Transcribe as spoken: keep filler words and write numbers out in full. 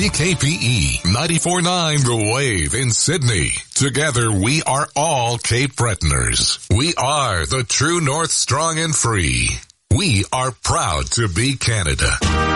K P E ninety-four point nine The Wave in Sydney. Together we are all Cape Bretoners. We are the true North, strong and free. We are proud to be Canada.